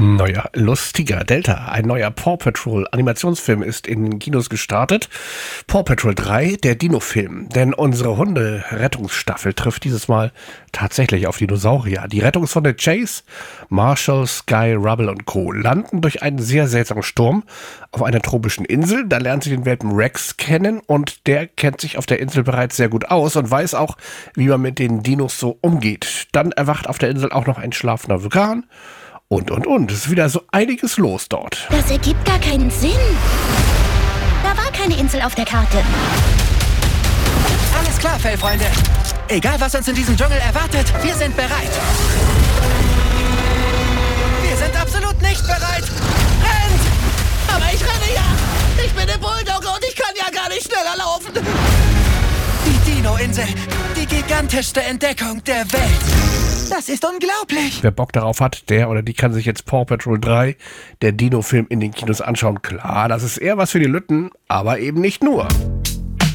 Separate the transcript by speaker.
Speaker 1: Neuer, lustiger Delta. Ein neuer Paw Patrol Animationsfilm ist in den Kinos gestartet. Paw Patrol 3, der Dino-Film. Denn unsere Hunde-Rettungsstaffel trifft dieses Mal tatsächlich auf Dinosaurier. Die Rettungshunde Chase, Marshall, Sky, Rubble und Co. landen durch einen sehr seltsamen Sturm auf einer tropischen Insel. Da lernen sie den Welpen Rex kennen und der kennt sich auf der Insel bereits sehr gut aus und weiß auch, wie man mit den Dinos so umgeht. Dann erwacht auf der Insel auch noch ein schlafender Vulkan. Und. Es ist wieder so einiges los dort.
Speaker 2: Das ergibt gar keinen Sinn. Da war keine Insel auf der Karte.
Speaker 3: Alles klar, Fellfreunde. Egal, was uns in diesem Dschungel erwartet, wir sind bereit. Wir sind absolut nicht bereit. Rennt!
Speaker 4: Aber ich renne ja! Ich bin der Bulldogge und ich kann ja gar nicht schneller laufen!
Speaker 3: Die Dino-Insel. Die gigantischste Entdeckung der Welt. Das ist unglaublich.
Speaker 1: Wer Bock darauf hat, der oder die kann sich jetzt Paw Patrol 3, der Dino-Film, in den Kinos anschauen. Klar, das ist eher was für die Lütten, aber eben nicht nur.